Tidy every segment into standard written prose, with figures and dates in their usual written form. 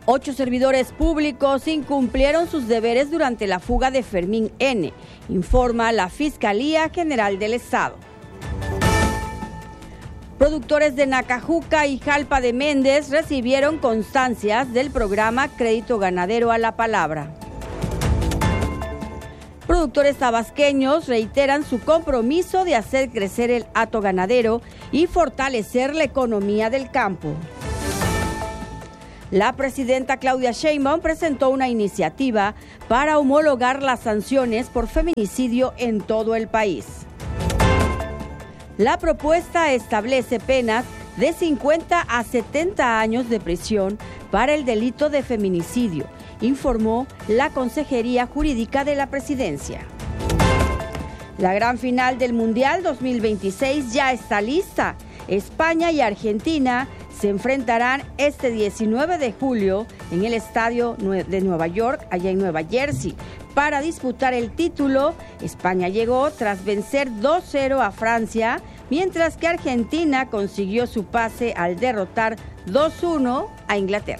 8 servidores públicos incumplieron sus deberes durante la fuga de Fermín N., informa la Fiscalía General del Estado. Productores de Nacajuca y Jalpa de Méndez recibieron constancias del programa Crédito Ganadero a la Palabra. Productores tabasqueños reiteran su compromiso de hacer crecer el hato ganadero y fortalecer la economía del campo. La presidenta Claudia Sheinbaum presentó una iniciativa para homologar las sanciones por feminicidio en todo el país. La propuesta establece penas de 50 a 70 años de prisión para el delito de feminicidio, informó la Consejería Jurídica de la Presidencia. La gran final del Mundial 2026 ya está lista. España y Argentina se enfrentarán este 19 de julio en el estadio de Nueva York, allá en Nueva Jersey, para disputar el título. España llegó tras vencer 2-0 a Francia, mientras que Argentina consiguió su pase al derrotar 2-1 a Inglaterra.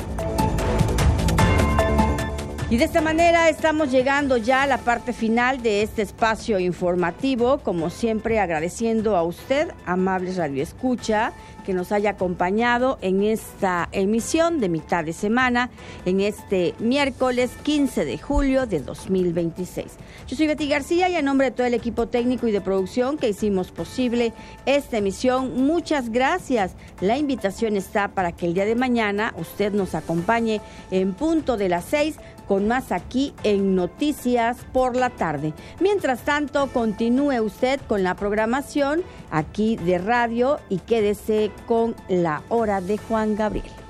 Y de esta manera estamos llegando ya a la parte final de este espacio informativo, como siempre agradeciendo a usted, amables radioescucha, que nos haya acompañado en esta emisión de mitad de semana, en este miércoles 15 de julio de 2026. Yo soy Betty García y a nombre de todo el equipo técnico y de producción que hicimos posible esta emisión, muchas gracias. La invitación está para que el día de mañana usted nos acompañe en punto de las 6 con más aquí en Noticias por la Tarde. Mientras tanto, continúe usted con la programación aquí de radio y quédese con La Hora de Juan Gabriel.